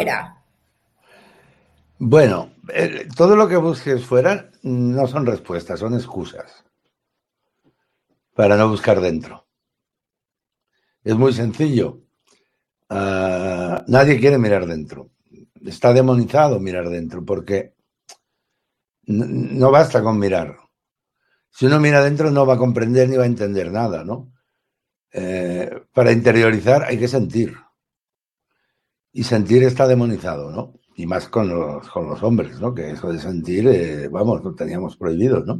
afuera. Bueno, todo lo que busques fuera no son respuestas, son excusas para no buscar dentro. Es muy sencillo. Nadie quiere mirar dentro. Está demonizado mirar dentro porque no basta con mirar. Si uno mira dentro no va a comprender ni va a entender nada, ¿no? Para interiorizar hay que sentir. Y sentir está demonizado, ¿no? Y más con los hombres, ¿no? Que eso de sentir, vamos, lo teníamos prohibido, ¿no?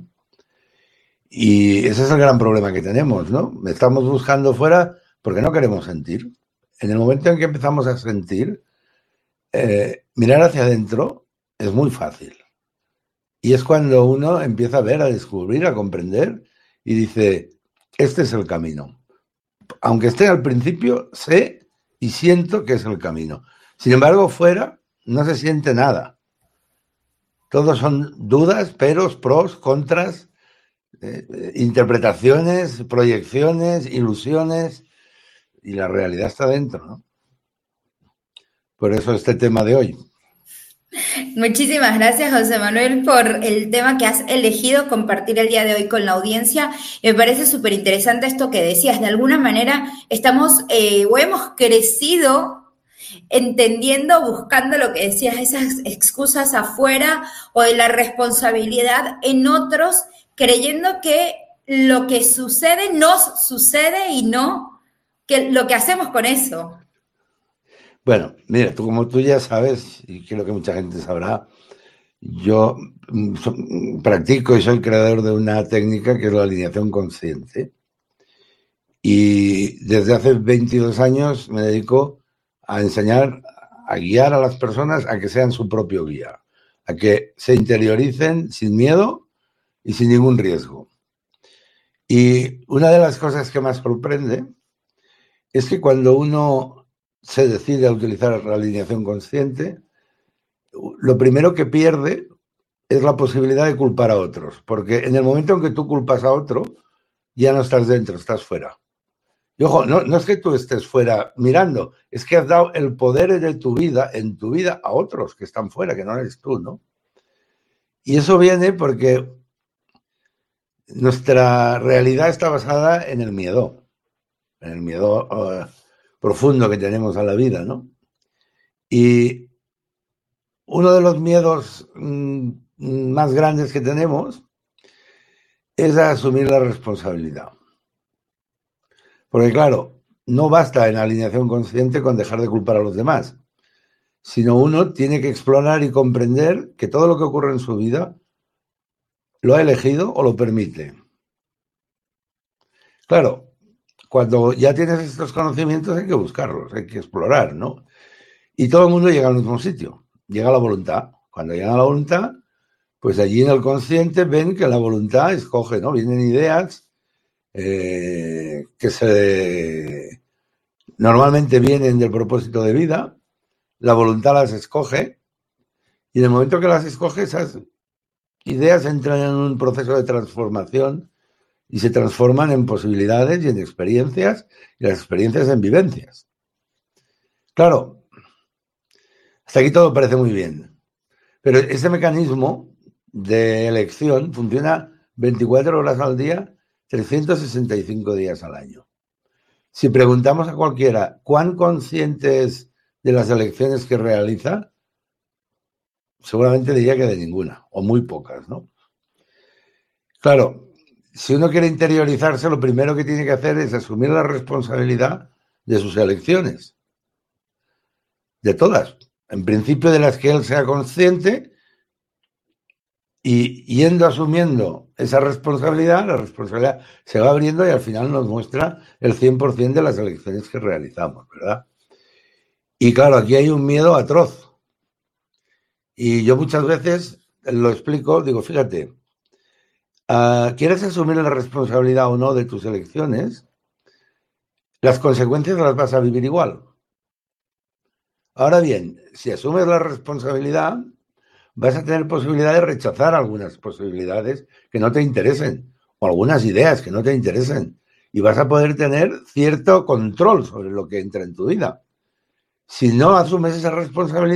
Y ese es el gran problema que tenemos, ¿no? Estamos buscando fuera porque no queremos sentir. En el momento en que empezamos a sentir, mirar hacia adentro es muy fácil. Y es cuando uno empieza a ver, a descubrir, a comprender y dice, este es el camino. Aunque esté al principio, sé y siento que es el camino. Sin embargo, fuera no se siente nada. Todos son dudas, peros, pros, contras, interpretaciones, proyecciones, ilusiones, y la realidad está dentro, ¿no? Por eso este tema de hoy. Muchísimas gracias, José Manuel, por el tema que has elegido compartir el día de hoy con la audiencia. Me parece súper interesante esto que decías. De alguna manera estamos o hemos crecido entendiendo, buscando lo que decías, esas excusas afuera o de la responsabilidad en otros, creyendo que lo que sucede nos sucede y no que lo que hacemos con eso. Bueno, mira, como tú ya sabes, y creo que mucha gente sabrá, yo practico y soy creador de una técnica que es la alineación consciente. Y desde hace 22 años me dedico a enseñar, a guiar a las personas a que sean su propio guía, a que se interioricen sin miedo y sin ningún riesgo. Y una de las cosas que más sorprende es que cuando uno se decide a utilizar la alineación consciente, lo primero que pierde es la posibilidad de culpar a otros, porque en el momento en que tú culpas a otro, ya no estás dentro, estás fuera. Y ojo, no es que tú estés fuera mirando, es que has dado el poder de tu vida, en tu vida, a otros que están fuera, que no eres tú, ¿no? Y eso viene porque nuestra realidad está basada en el miedo profundo que tenemos a la vida, ¿no? Y uno de los miedos más grandes que tenemos es a asumir la responsabilidad. Porque claro, no basta en alineación consciente con dejar de culpar a los demás, sino uno tiene que explorar y comprender que todo lo que ocurre en su vida lo ha elegido o lo permite. Claro, cuando ya tienes estos conocimientos hay que buscarlos, hay que explorar, ¿no? Y todo el mundo llega al mismo sitio, llega a la voluntad. Cuando llega a la voluntad, pues allí en el consciente ven que la voluntad escoge, ¿no? Vienen ideas que normalmente vienen del propósito de vida, la voluntad las escoge y en el momento que las escoge esas ideas entran en un proceso de transformación y se transforman en posibilidades y en experiencias y las experiencias en vivencias. Claro, hasta aquí todo parece muy bien, pero ese mecanismo de elección funciona 24 horas al día, 365 días al año. Si preguntamos a cualquiera cuán consciente es de las elecciones que realiza, seguramente diría que de ninguna, o muy pocas, ¿no? Claro, si uno quiere interiorizarse, lo primero que tiene que hacer es asumir la responsabilidad de sus elecciones, de todas, en principio de las que él sea consciente, y yendo asumiendo esa responsabilidad, la responsabilidad se va abriendo y al final nos muestra el 100% de las elecciones que realizamos, ¿verdad? Y claro, aquí hay un miedo atroz. Y yo muchas veces lo explico, digo, fíjate, ¿quieres asumir la responsabilidad o no de tus elecciones? Las consecuencias las vas a vivir igual. Ahora bien, si asumes la responsabilidad, vas a tener posibilidad de rechazar algunas posibilidades que no te interesen o algunas ideas que no te interesen y vas a poder tener cierto control sobre lo que entra en tu vida. Si no asumes esa responsabilidad,